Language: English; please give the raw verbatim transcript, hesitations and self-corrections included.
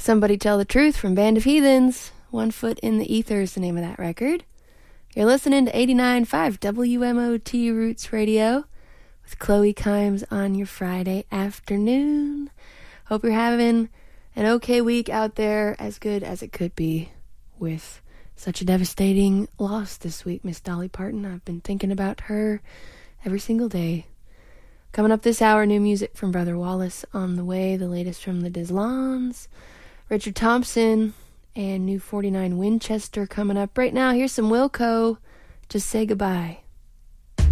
Somebody Tell the Truth from Band of Heathens. One Foot in the Ether is the name of that record. You're listening to eighty-nine point five W M O T Roots Radio with Chloe Kimes on your Friday afternoon. Hope you're having an okay week out there, as good as it could be with such a devastating loss this week, Miss Dolly Parton. I've been thinking about her every single day. Coming up this hour, new music from Brother Wallace on the way, the latest from the Dislons, Richard Thompson, and new forty-nine Winchester coming up. Right now, here's some Wilco. Just Say Goodbye.